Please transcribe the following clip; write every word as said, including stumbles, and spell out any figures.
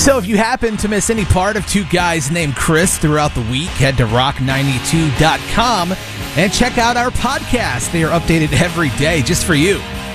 So if you happen to miss any part of Two Guys Named Chris throughout the week, head to rock ninety-two dot com and check out our podcast. They are updated every day just for you.